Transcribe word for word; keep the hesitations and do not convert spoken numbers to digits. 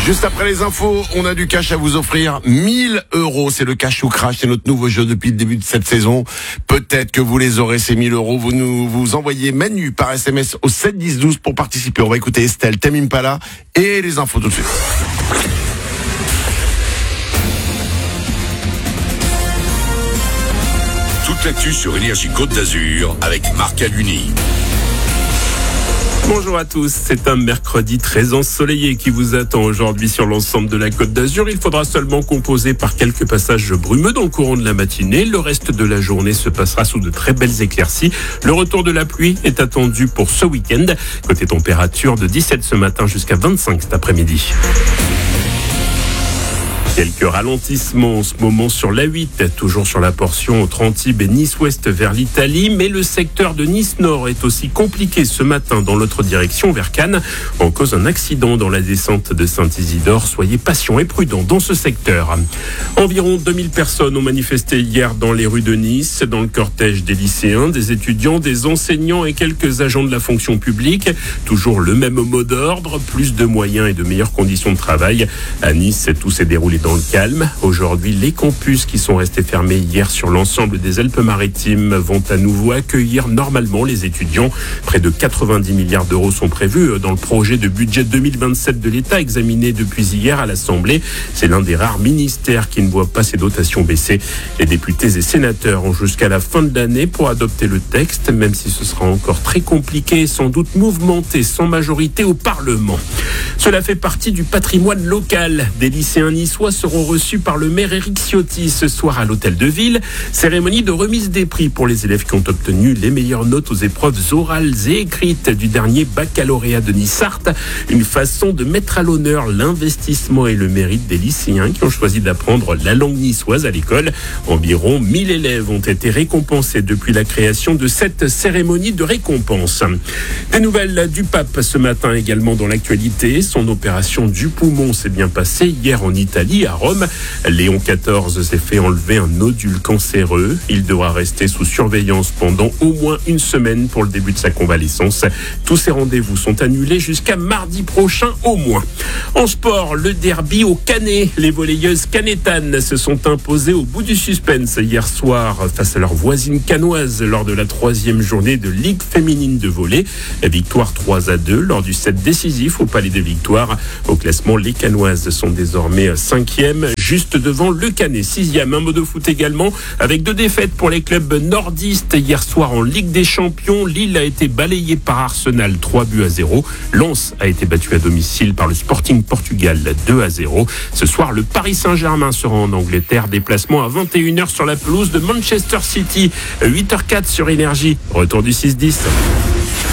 Juste après les infos, on a du cash à vous offrir. mille euros, c'est le cash ou crash, c'est notre nouveau jeu depuis le début de cette saison. Peut-être que vous les aurez, ces mille euros. Vous nous vous envoyez Manu par S M S au sept dix douze pour participer. On va écouter Estelle, Tame Impala et les infos tout de suite. Toute l'actu sur Énergie Côte d'Azur avec Marc Aluni. Bonjour à tous, c'est un mercredi très ensoleillé qui vous attend aujourd'hui sur l'ensemble de la Côte d'Azur. Il faudra seulement composer par quelques passages brumeux dans le courant de la matinée. Le reste de la journée se passera sous de très belles éclaircies. Le retour de la pluie est attendu pour ce week-end. Côté température de dix-sept ce matin jusqu'à vingt-cinq cet après-midi. Quelques ralentissements en ce moment sur l'A huit, toujours sur la portion entre Antibes et Nice-Ouest vers l'Italie, mais le secteur de Nice-Nord est aussi compliqué ce matin dans l'autre direction vers Cannes, en cause d'un accident dans la descente de Saint-Isidore. Soyez patients et prudents dans ce secteur. Environ deux mille personnes ont manifesté hier dans les rues de Nice, dans le cortège des lycéens, des étudiants, des enseignants et quelques agents de la fonction publique. Toujours le même mot d'ordre, plus de moyens et de meilleures conditions de travail. À Nice, tout s'est déroulé dans le calme. Aujourd'hui, les campus qui sont restés fermés hier sur l'ensemble des Alpes-Maritimes vont à nouveau accueillir normalement les étudiants. Près de quatre-vingt-dix milliards d'euros sont prévus dans le projet de budget deux mille vingt-sept de l'État examiné depuis hier à l'Assemblée. C'est l'un des rares ministères qui ne voit pas ses dotations baisser. Les députés et sénateurs ont jusqu'à la fin de l'année pour adopter le texte, même si ce sera encore très compliqué et sans doute mouvementé sans majorité au Parlement. Cela fait partie du patrimoine local. Des lycéens niçois seront reçus par le maire Éric Ciotti ce soir à l'hôtel de ville. Cérémonie de remise des prix pour les élèves qui ont obtenu les meilleures notes aux épreuves orales et écrites du dernier baccalauréat de Nice-Sarthe. Une façon de mettre à l'honneur l'investissement et le mérite des lycéens qui ont choisi d'apprendre la langue niçoise à l'école. Environ mille élèves ont été récompensés depuis la création de cette cérémonie de récompense. Des nouvelles du pape ce matin également dans l'actualité. Son opération du poumon s'est bien passée hier en Italie, à Rome. Léon quatorze s'est fait enlever un nodule cancéreux. Il devra rester sous surveillance pendant au moins une semaine pour le début de sa convalescence. Tous ses rendez-vous sont annulés jusqu'à mardi prochain au moins. En sport, le derby au Canet. Les volleyeuses canétanes se sont imposées au bout du suspense hier soir face à leurs voisines canoises lors de la troisième journée de Ligue féminine de volley. Victoire trois à deux lors du set décisif au Palais des Victoires. Au classement, les canoises sont désormais cinquième, juste devant le Canet, sixième. Un mot de foot également, avec deux défaites pour les clubs nordistes. Hier soir en Ligue des Champions, Lille a été balayée par Arsenal, trois buts à zéro. Lens a été battu à domicile par le Sporting Portugal, deux à zéro. Ce soir, le Paris Saint-Germain sera en Angleterre. Déplacement à vingt et une heures sur la pelouse de Manchester City. huit heures zéro quatre sur Énergie. Retour du six dix.